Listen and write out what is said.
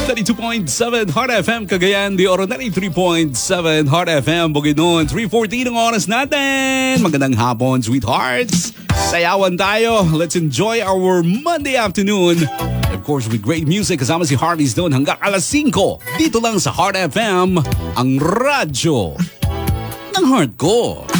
92.7 Heart FM Cagayan de Oro, 93.7 Heart FM Bukidnon. 3:14 ang oras natin. Magandang hapon, sweethearts. Sayawan tayo. Let's enjoy our Monday afternoon. Of course, with great music kasama si Harvey Stone hanggang alas 5. Dito lang sa Heart FM, ang radyo ng heart ko.